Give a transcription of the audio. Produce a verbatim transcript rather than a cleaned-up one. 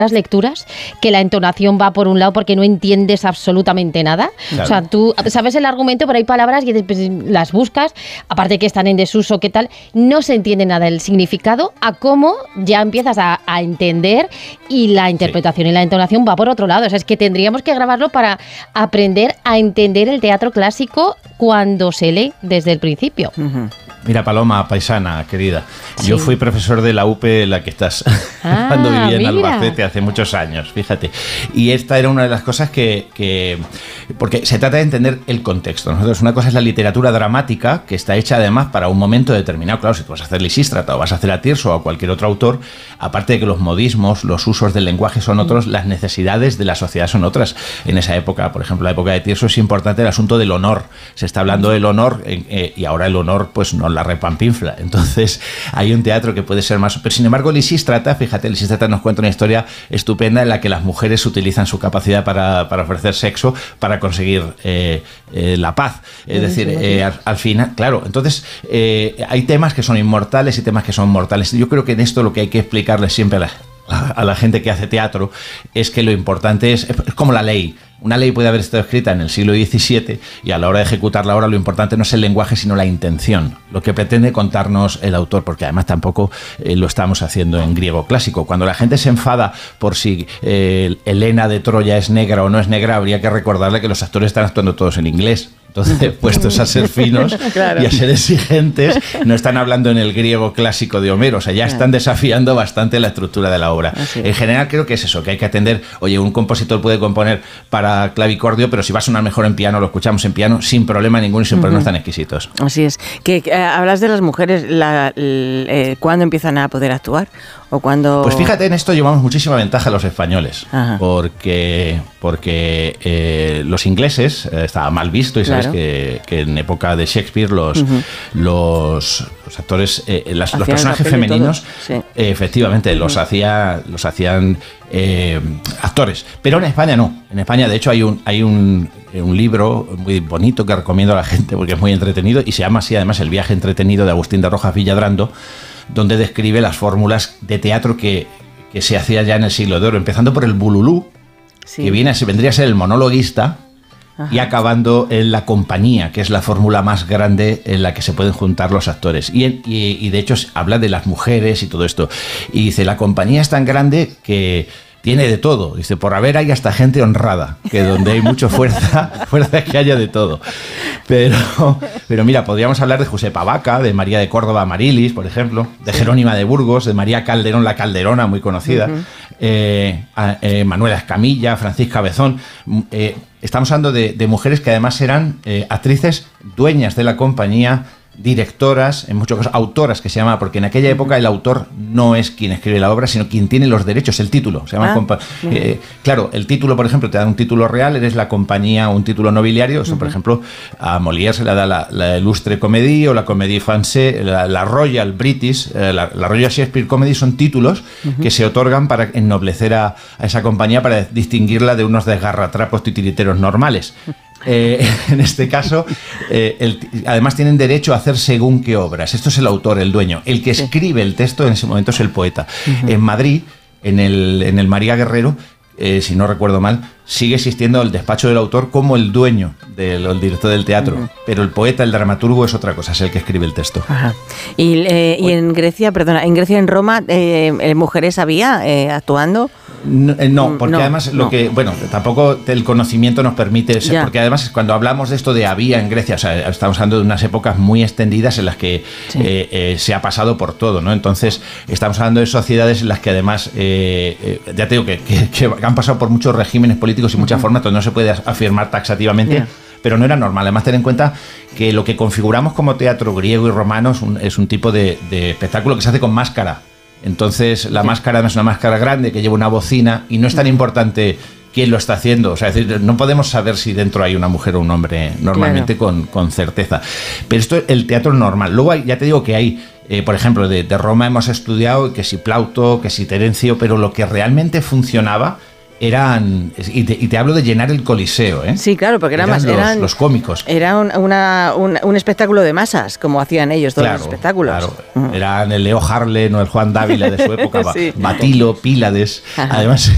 las lecturas, que la entonación va por un lado porque no entiendes absolutamente nada. Claro. O sea, tú sabes el argumento, pero hay palabras y después las buscas, aparte que están en desuso, qué tal, no se entiende nada del significado a cómo ya empiezas a, a entender y la interpretación sí. y la entonación va por otro lado. O sea, es que tendríamos que grabarlo para aprender a entender el teatro clásico cuando se lee desde el principio. Uh-huh. Mira, Paloma, paisana, querida, sí. yo fui profesor de la U P en la que estás ah, cuando vivía en mira. Albacete hace muchos años, fíjate. Y esta era una de las cosas que, que... Porque se trata de entender el contexto. Nosotros, una cosa es la literatura dramática, que está hecha además para un momento determinado. Claro, si tú vas a hacer Lisístrata o vas a hacer a Tirso o a cualquier otro autor, aparte de que los modismos, los usos del lenguaje son otros, las necesidades de la sociedad son otras. En esa época, por ejemplo, la época de Tirso, es importante el asunto del honor. Se está hablando del honor eh, y ahora el honor pues no la repampinfla. Entonces hay un teatro que puede ser más... Pero sin embargo Lisístrata, fíjate, Lisístrata nos cuenta una historia estupenda en la que las mujeres utilizan su capacidad para, para ofrecer sexo para conseguir eh, eh, la paz. Es sí, decir, sí, eh, al, al final, claro, entonces eh, hay temas que son inmortales y temas que son mortales. Yo creo que en esto lo que hay que explicarle siempre a la, a la gente que hace teatro es que lo importante es, es como la ley. Una ley puede haber estado escrita en el siglo diecisiete y a la hora de ejecutarla ahora lo importante no es el lenguaje sino la intención, lo que pretende contarnos el autor, porque además tampoco eh, lo estamos haciendo en griego clásico. Cuando la gente se enfada por si eh, Helena de Troya es negra o no es negra, habría que recordarle que los actores están actuando todos en inglés. Entonces, puestos a ser finos claro. y a ser exigentes, no están hablando en el griego clásico de Homero, o sea, ya están desafiando bastante la estructura de la obra. En general creo que es eso, que hay que atender, oye, un compositor puede componer para clavicordio, pero si va a sonar mejor en piano, lo escuchamos en piano, sin problema ninguno y sin uh-huh. problemas tan exquisitos. Así es. Que eh, hablas de las mujeres, la, eh, ¿cuándo empiezan a poder actuar? ¿O cuando... Pues fíjate, en esto llevamos muchísima ventaja los españoles, Ajá. porque porque eh, los ingleses eh, estaba mal visto y sabes claro. que, que en época de Shakespeare los, uh-huh. los, los actores, eh, las, los personajes femeninos, sí. eh, efectivamente, uh-huh. los, hacía, los hacían eh, actores, pero en España no. En España, de hecho, hay un, hay un, un libro muy bonito que recomiendo a la gente porque es muy entretenido y se llama así, además, El viaje entretenido de Agustín de Rojas Villadrando, donde describe las fórmulas de teatro que, que se hacía ya en el siglo de oro, empezando por el bululú, sí. que viene, vendría a ser el monologuista, Ajá. y acabando en la compañía, que es la fórmula más grande en la que se pueden juntar los actores. Y, y, y de hecho habla de las mujeres y todo esto. Y dice, la compañía es tan grande que... tiene de todo, dice, por haber hay hasta gente honrada, que donde hay mucha fuerza, fuerza que haya de todo. Pero, pero mira, podríamos hablar de Josepa Vaca, de María de Córdoba Marilis, por ejemplo, de Jerónima de Burgos, de María Calderón la Calderona, muy conocida, uh-huh. eh, eh, Manuela Escamilla, Francisca Bezón. Eh, estamos hablando de, de mujeres que además eran eh, actrices dueñas de la compañía, directoras, en muchos casos autoras, que se llama, porque en aquella época el autor no es quien escribe la obra, sino quien tiene los derechos, el título. Se llama ah, compa- eh, claro, el título, por ejemplo, te da un título real, eres la compañía o un título nobiliario. Eso, uh-huh. por ejemplo, a Molière se le da la, la Illustre Comédie o la Comédie Française, la, la Royal British, eh, la, la Royal Shakespeare Comedy, son títulos uh-huh. que se otorgan para ennoblecer a, a esa compañía, para distinguirla de unos desgarratrapos titiriteros normales. Eh, en este caso, eh, el, además tienen derecho a hacer según qué obras. Esto es el autor, el dueño. El que escribe el texto en ese momento es el poeta. Uh-huh. En Madrid, en el, en el María Guerrero, eh, si no recuerdo mal, sigue existiendo el despacho del autor como el dueño del el director del teatro, uh-huh. pero el poeta, el dramaturgo, es otra cosa, es el que escribe el texto. Ajá. Y, eh, y en Grecia, perdona, en Grecia, en Roma, eh, ¿mujeres había eh, actuando? No, no, porque no, además lo no. que, bueno, tampoco el conocimiento nos permite, ser, porque además cuando hablamos de esto de había en Grecia, o sea, estamos hablando de unas épocas muy extendidas en las que sí. eh, eh, se ha pasado por todo, ¿no? Entonces estamos hablando de sociedades en las que además, eh, eh, ya te digo que, que, que han pasado por muchos regímenes políticos y muchas uh-huh. formas, entonces no se puede afirmar taxativamente. Yeah. Pero no era normal. Además, ten en cuenta que lo que configuramos como teatro griego y romano es un, es un tipo de, de espectáculo que se hace con máscara. Entonces, la sí. máscara no es una máscara grande que lleva una bocina y no es tan importante quién lo está haciendo. O sea, es decir, no podemos saber si dentro hay una mujer o un hombre normalmente claro. con, con certeza. Pero esto es el teatro normal. Luego hay, ya te digo que hay, eh, por ejemplo, de, de Roma hemos estudiado que si Plauto, que si Terencio, pero lo que realmente funcionaba eran, y te, y te hablo de llenar el Coliseo, ¿eh? Sí, claro, porque eran, eran, más, los, eran los cómicos. Era un, una, un, un espectáculo de masas, como hacían ellos todos claro, los espectáculos. Claro, uh-huh. eran el Leo Harlem o el Juan Dávila de su época, sí. Batilo, Pílades. Ajá. Además,